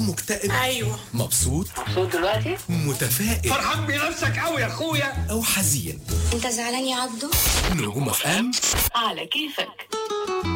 مكتئب؟ ايوه. مبسوط دلوقتي؟ متفائل؟ فرحان بنفسك قوي يا اخويا أو حزين؟ انت زعلان يا عبدو؟ نجوم اف ام على كيفك.